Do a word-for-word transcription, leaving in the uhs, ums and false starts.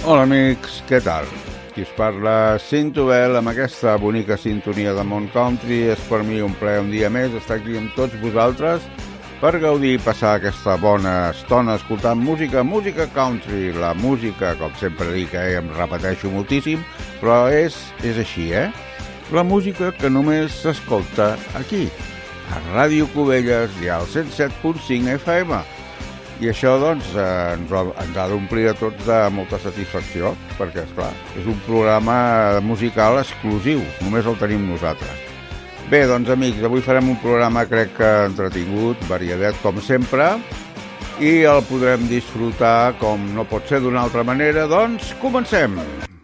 Hola amics, què tal? Qui us parla, Cinto Bell, amb aquesta bonica sintonia de Mont Country. És per mi un plaer un dia més estar aquí amb tots vosaltres per gaudir i passar aquesta bona estona escoltant música, música country. La música, com sempre dic, eh, em repeteixo moltíssim, però és, és així, eh? La música que només s'escolta aquí, a Ràdio Cubelles i al cent set punt cinc F M. I això, doncs, eh, ens, ens ha d'omplir a tots de molta satisfacció, perquè, esclar, és un programa musical exclusiu, només el tenim nosaltres. Bé, doncs, amics, avui farem un programa, crec que entretingut, variadet, com sempre, i el podrem disfrutar com no pot ser d'una altra manera. Doncs, comencem!